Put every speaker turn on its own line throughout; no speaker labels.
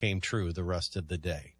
came true the rest of the day.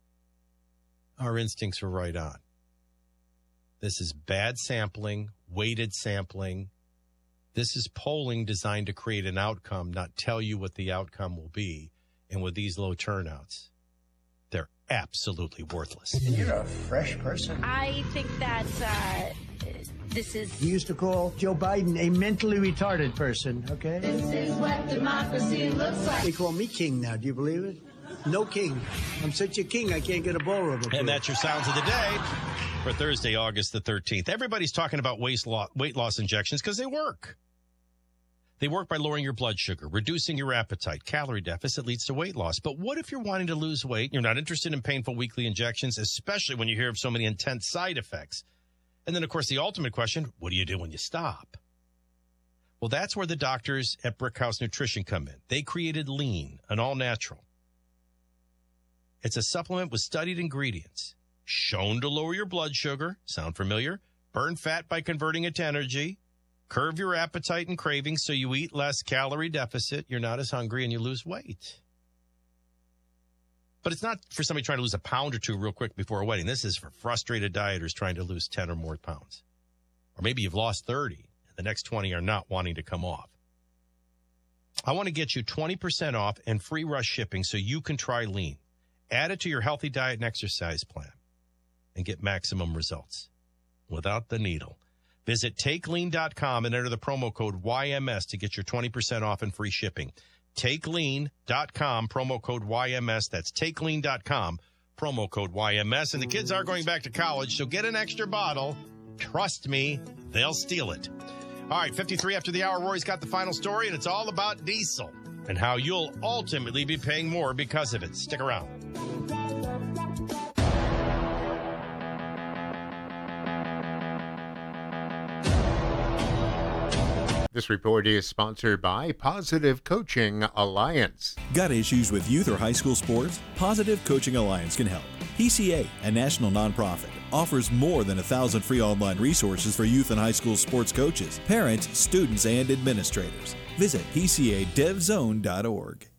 Our instincts were right on. This is bad sampling, weighted sampling. This is polling designed to create an outcome, not tell you what the outcome will be. And with these low turnouts, they're absolutely worthless.
You're a fresh person.
I think that this is...
You used to call Joe Biden a mentally retarded person, okay?
This is what democracy looks like.
They call me king now. Do you believe it? No king. I'm such a king, I can't get a ballroom.
And that's your Sounds of the Day for Thursday, August the 13th. Everybody's talking about weight loss injections because they work. They work by lowering your blood sugar, reducing your appetite. Calorie deficit leads to weight loss. But what if you're wanting to lose weight? You're not interested in painful weekly injections, especially when you hear of so many intense side effects. And then, of course, the ultimate question, what do you do when you stop? Well, that's where the doctors at Brickhouse Nutrition come in. They created Lean, an all-natural. It's a supplement with studied ingredients, shown to lower your blood sugar, sound familiar? Burn fat by converting it to energy, curb your appetite and cravings so you eat less, calorie deficit, you're not as hungry, and you lose weight. But it's not for somebody trying to lose a pound or two real quick before a wedding. This is for frustrated dieters trying to lose 10 or more pounds. Or maybe you've lost 30, and the next 20 are not wanting to come off. I want to get you 20% off and free rush shipping so you can try Lean. Add it to your healthy diet and exercise plan and get maximum results without the needle. Visit TakeLean.com and enter the promo code YMS to get your 20% off and free shipping. TakeLean.com, promo code YMS. That's TakeLean.com, promo code YMS. And the kids are going back to college, so get an extra bottle. Trust me, they'll steal it. All right, 53 after the hour. Rory's got the final story, and it's all about diesel and how you'll ultimately be paying more because of it. Stick around.
This report is sponsored by Positive Coaching Alliance.
Got issues with youth or high school sports? Positive Coaching Alliance can help. PCA, a national nonprofit, offers more than 1,000 free online resources for youth and high school sports coaches, parents, students, and administrators. Visit PCADevZone.org.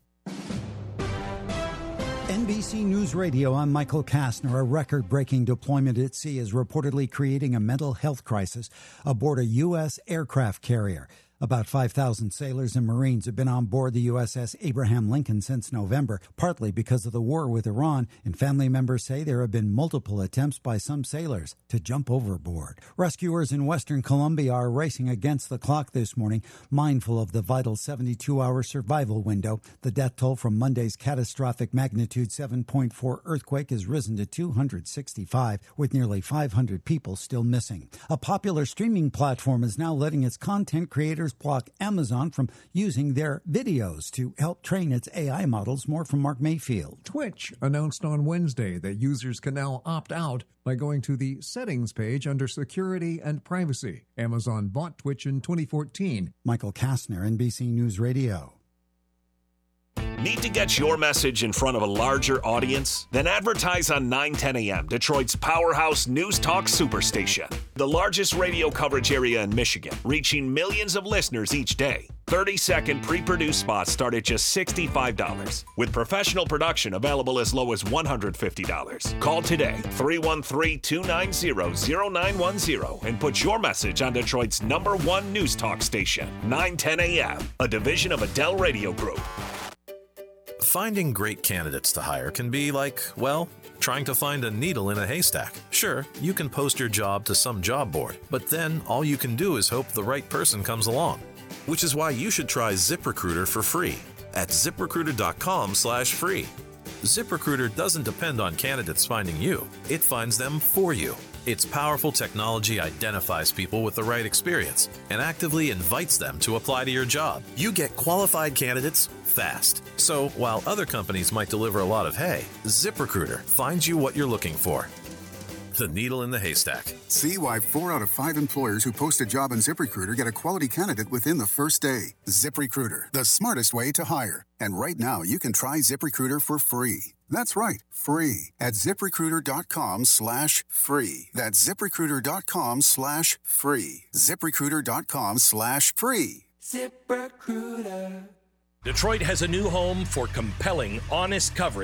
NBC News Radio, I'm Michael Kastner. A record-breaking deployment at sea is reportedly creating a mental health crisis aboard a U.S. aircraft carrier. About 5,000 sailors and Marines have been on board the USS Abraham Lincoln since November, partly because of the war with Iran, and family members say there have been multiple attempts by some sailors to jump overboard. Rescuers in Western Colombia are racing against the clock this morning, mindful of the vital 72-hour survival window. The death toll from Monday's catastrophic magnitude 7.4 earthquake has risen to 265, with nearly 500 people still missing. A popular streaming platform is now letting its content creators block Amazon from using their videos to help train its AI models. More from Mark Mayfield.
Twitch announced on Wednesday that users can now opt out by going to the settings page under security and privacy. Amazon bought Twitch in 2014.
Michael Kastner, NBC News Radio.
Need to get your message in front of a larger audience? Then advertise on 910 AM, Detroit's powerhouse news talk superstation. The largest radio coverage area in Michigan, reaching millions of listeners each day. 30-second pre-produced spots start at just $65, with professional production available as low as $150. Call today, 313-290-0910, and put your message on Detroit's #1 news talk station, 910 AM, a division of Adele Radio Group.
Finding great candidates to hire can be like, well, trying to find a needle in a haystack. Sure, you can post your job to some job board, but then all you can do is hope the right person comes along. Which is why you should try ZipRecruiter for free at ZipRecruiter.com/free. ZipRecruiter doesn't depend on candidates finding you. It finds them for you. Its powerful technology identifies people with the right experience and actively invites them to apply to your job. You get qualified candidates fast. So while other companies might deliver a lot of hay, ZipRecruiter finds you what you're looking for. The needle in the haystack.
See why 4 out of 5 employers who post a job on ZipRecruiter get a quality candidate within the first day. ZipRecruiter, the smartest way to hire. And right now, you can try ZipRecruiter for free. That's right, free at ZipRecruiter.com/free. That's ZipRecruiter.com/free. ZipRecruiter.com/free.
ZipRecruiter. Detroit has a new home for compelling, honest coverage